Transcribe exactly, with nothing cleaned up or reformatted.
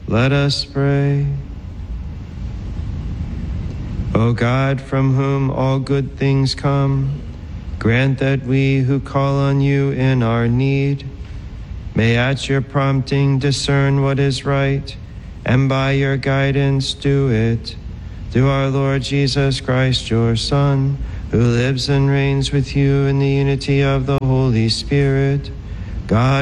Let us pray. O God, from whom all good things come, grant that we who call on you in our need may at your prompting discern what is right, and by your guidance do it. Through our Lord Jesus Christ, your Son, who lives and reigns with you in the unity of the Holy Spirit, God